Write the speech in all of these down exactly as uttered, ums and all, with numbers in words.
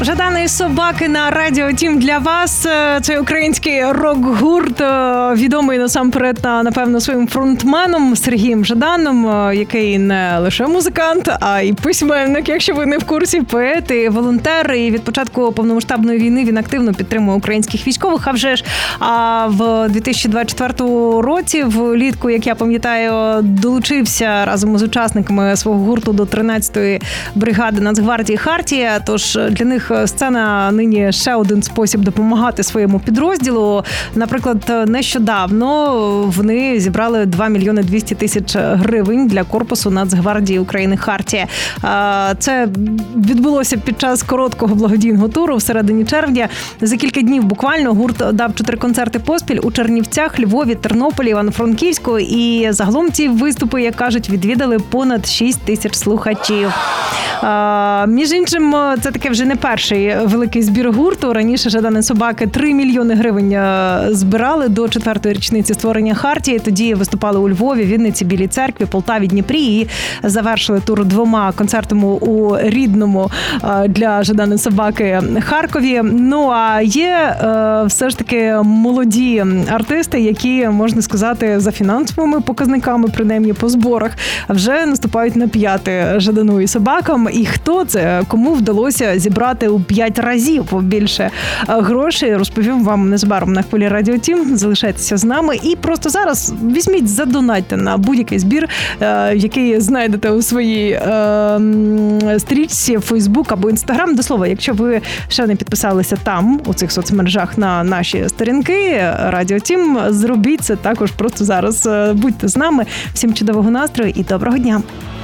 Жадани собаки на Радіо Тім для вас. Це український рок-гурт, відомий насамперед, напевно, своїм фронтменом Сергієм Жаданом, який не лише музикант, а й письменник, якщо ви не в курсі, поет і волонтер. І від початку повномасштабної війни він активно підтримує українських військових. А вже ж а в дві тисячі двадцять четвертому році, влітку, як я пам'ятаю, долучився разом з учасниками свого гурту до тринадцятої бригади Нацгвардії «Хартія». Тож для них сцена нині ще один спосіб допомагати своєму підрозділу. Наприклад, нещодавно вони зібрали два мільйони двісті тисяч гривень для корпусу Нацгвардії України «Хартія». Це відбулося під час короткого благодійного туру всередині червня. За кілька днів буквально гурт дав чотири концерти поспіль у Чернівцях, Львові, Тернополі, Івано-Франківську. І загалом ці виступи, як кажуть, відвідали понад шість тисяч слухачів. Між іншим, це таке вже не перший великий збір гурту. Раніше Жадани собаки три мільйони гривень збирали до четвертої річниці створення «Хартії». Тоді виступали у Львові, Вінниці, Білій Церкві, Полтаві, Дніпрі і завершили тур двома концертами у рідному для Жадани собаки Харкові. Ну, а є все ж таки молоді артисти, які, можна сказати, за фінансовими показниками, принаймні по зборах, вже наступають на п'яти Жадану і собакам. І хто це? Кому вдалося зібрати у п'ять разів більше грошей? Розповім вам незабаром на хвилі Радіо Тім. Залишайтеся з нами. І просто зараз візьміть, задонатьте на будь-який збір, який знайдете у своїй стрічці, Фейсбук або Інстаграм. До слова, якщо ви ще не підписалися там, у цих соцмережах, на наші сторінки Радіо Тім, зробіть це також просто зараз. Будьте з нами. Всім чудового настрою і доброго дня.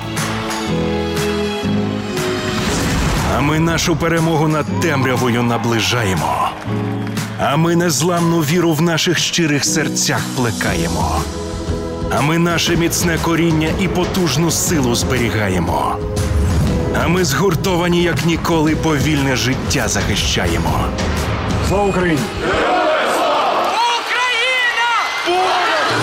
А ми нашу перемогу над темрявою наближаємо. А ми незламну віру в наших щирих серцях плекаємо. А ми наше міцне коріння і потужну силу зберігаємо. А ми згуртовані, як ніколи, повільне життя захищаємо. Слава Україні!